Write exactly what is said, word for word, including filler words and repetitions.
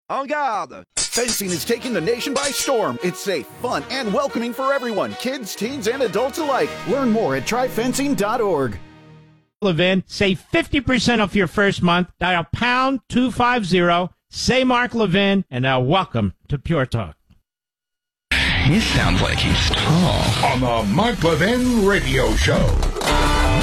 En garde! Fencing is taking the nation by storm. It's safe, fun, and welcoming for everyone, kids, teens, and adults alike. Learn more at try fencing dot org. Levin, save fifty percent off your first month. Dial pound two fifty. Say Mark Levin, and now welcome to Pure Talk. He sounds like he's tall. On the Mark Levin Radio Show.